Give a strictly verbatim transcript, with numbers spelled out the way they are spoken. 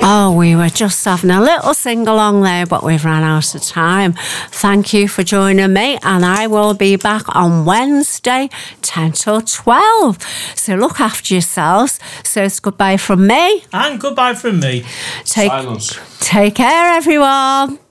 Oh, we were just having a little sing-along there, but we've run out of time. Thank you for joining me, and I will be back on Wednesday, ten till twelve. So look after yourselves. So it's goodbye from me. And goodbye from me. Take, Silence. Take care, everyone.